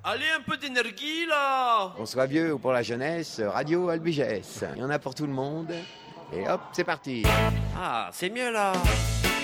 Allez, un peu d'énergie, là. Qu'on soit vieux ou pour la jeunesse, Radio Albiges. Il y en a pour tout le monde. Et hop, c'est parti. Ah, c'est mieux, là.